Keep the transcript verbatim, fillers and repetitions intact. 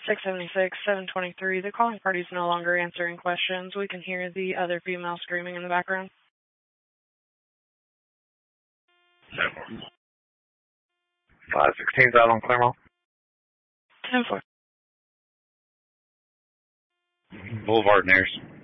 six seventy-six, seven twenty-three. The calling party is no longer answering questions. We can hear the other female screaming in the background. five sixteen's out on Claremont. ten four. Boulevard Nears.